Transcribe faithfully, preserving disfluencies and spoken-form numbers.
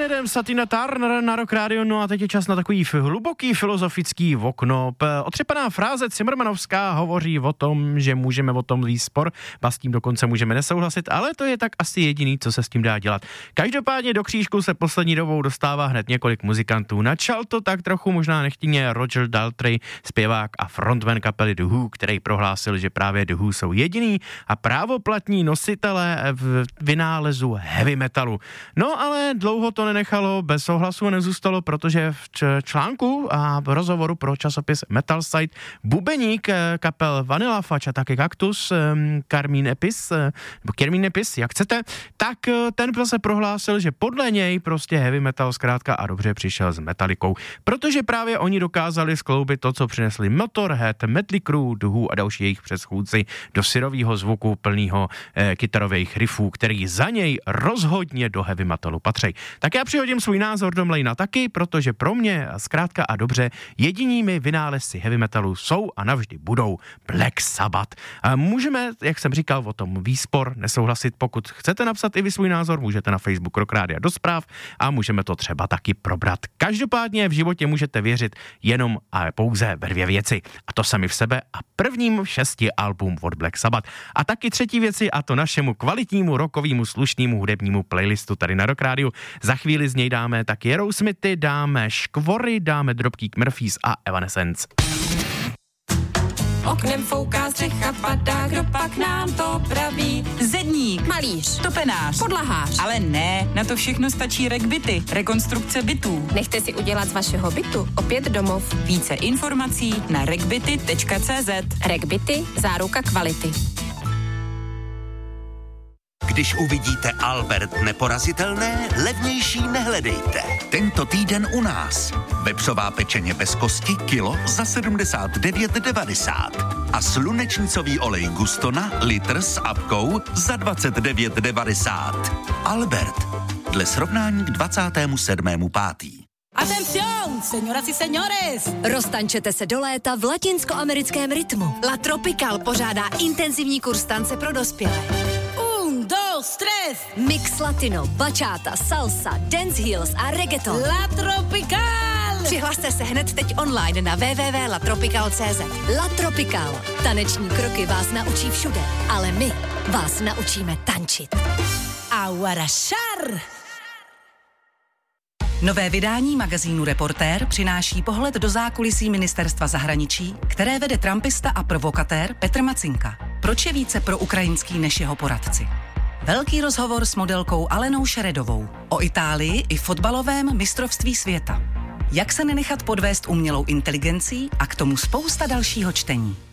Adam, Satina Turner na Rock Radio, no a teď je čas na takový hluboký filozofický okno. Otřepaná fráze Cimrmanovská hovoří o tom, že můžeme o tom vést spor, a s tím dokonce můžeme nesouhlasit, ale to je tak asi jediný, co se s tím dá dělat. Každopádně do křížku se poslední dobou dostává hned několik muzikantů. Načal to tak trochu možná nechtěně Roger Daltrey, zpěvák a frontman kapely The Who, který prohlásil, že právě The Who jsou jediný a právoplatní nositelé v vynálezu heavy metalu. No ale dlouho to nenechalo bez souhlasu, nezůstalo, protože v článku a v rozhovoru pro časopis Metal Site bubeník kapel Vanilla Fudge a taky Cactus, Carmine Epis, nebo Carmine Epis, jak chcete, tak ten se prohlásil, že podle něj prostě heavy metal zkrátka a dobře přišel s Metallicou, protože právě oni dokázali skloubit to, co přinesli Motorhead, Mötley Crüe, The Who a další jejich předchůdci do syrového zvuku plného eh, kytarových riffů, který za něj rozhodně do heavy metalu patří. Tak já přihodím svůj názor do mlejna taky, protože pro mě zkrátka a dobře jedinými vynálezci heavy metalu jsou a navždy budou Black Sabbath. A můžeme, jak jsem říkal, o tom výspor nesouhlasit. Pokud chcete napsat i vy svůj názor, můžete na Facebook Rock Rádia do zpráv a můžeme to třeba taky probrat. Každopádně v životě můžete věřit jenom a pouze ve dvě věci. A to sami v sebe a prvním šesti album od Black Sabbath. A taky třetí věci, a to našemu kvalitnímu rockovému slušnému hudebnímu playlistu tady na Rock Rádiu. Za chvíli z něj dáme taky Aerosmithy, dáme Škvory, dáme Dropkick Murphys a Evanescence. Oknem fouká střecha, padá, kdo pak nám to praví? Zedník, Malíř, topenář, podlahář. ale ne, na to všechno stačí RecBity, rekonstrukce bytů. Nechte si udělat z vašeho bytu opět domov. Více informací na recbity tečka cé zet. RecBity, záruka kvality. Když uvidíte Albert neporazitelné, levnější nehledejte. Tento týden u nás. Vepřová pečeně bez kosti kilo za sedmdesát devět devadesát. A slunečnicový olej Gustona litr s apkou za dvacet devět devadesát. Albert. Dle srovnání k dvacátému sedmému pátý Atención, señoras y señores! Roztančete se do léta v latinskoamerickém rytmu. La Tropical pořádá intenzivní kurz tance pro dospělé. Un, dos, tres! Mix latino, bachata, salsa, dance heels a reggaeton. La Tropical! Přihlaste se hned teď online na w w w tečka la tropical tečka cé zet. La Tropical. Taneční kroky vás naučí všude, ale my vás naučíme tančit. Aguarashar! Nové vydání magazínu Reportér přináší pohled do zákulisí ministerstva zahraničí, které vede trumpista a provokatér Petr Macinka. Proč je více pro ukrajinský než jeho poradci? Velký rozhovor s modelkou Alenou Šeredovou o Itálii i fotbalovém mistrovství světa. Jak se nenechat podvést umělou inteligencí a k tomu spousta dalšího čtení.